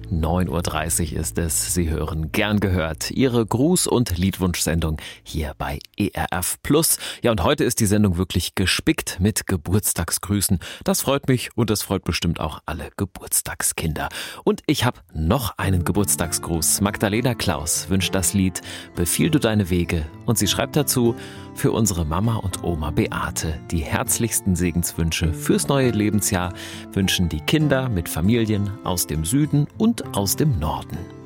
9:30 Uhr ist es. Sie hören Gern gehört. Ihre Gruß- und Liedwunschsendung hier bei ERF Plus. Ja, und heute ist die Sendung wirklich gespickt mit Geburtstagsgrüßen. Das freut mich und das freut bestimmt auch alle Geburtstagskinder. Und ich habe noch einen Geburtstagsgruß. Magdalena Klaus wünscht das Lied Befiehl du deine Wege. Und sie schreibt dazu: Für unsere Mama und Oma Beate die herzlichsten Segenswünsche fürs neue Lebensjahr wünschen die Kinder mit Familien aus dem Süden und aus dem Norden.